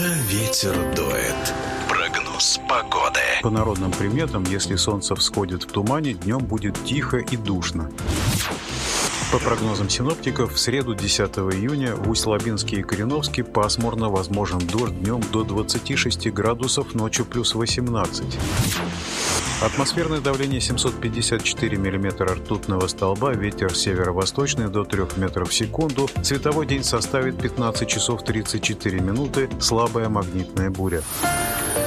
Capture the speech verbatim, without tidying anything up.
Ветер дует. Прогноз погоды. По народным приметам, если солнце всходит в тумане, днем будет тихо и душно. По прогнозам синоптиков, в среду десятого июня в Усть-Лабинске и Кореновске пасмурно, возможен дождь, днем до двадцати шести градусов, ночью плюс восемнадцать. Атмосферное давление семьсот пятьдесят четыре миллиметра ртутного столба, ветер северо-восточный до трёх метров в секунду, световой день составит пятнадцать часов тридцать четыре минуты, слабая магнитная буря.